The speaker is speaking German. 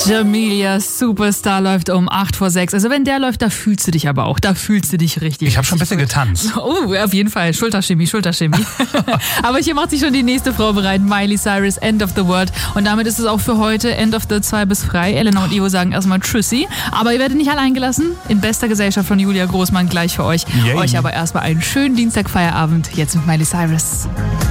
Jamelia Superstar läuft um 5:08. Also wenn der läuft, da fühlst du dich aber auch. Da fühlst du dich richtig. Ich habe schon ein bisschen getanzt. Oh, auf jeden Fall. Schulterchemie. Aber hier macht sich schon die nächste Frau bereit. Miley Cyrus, End of the World. Und damit ist es auch für heute End of the 2 bis frei. Elena und Ivo sagen erstmal Tschüssi. Aber ihr werdet nicht allein gelassen. In bester Gesellschaft von Julia Großmann gleich für euch. Yay. Euch aber erstmal einen schönen Dienstagfeierabend. Jetzt mit Miley Cyrus.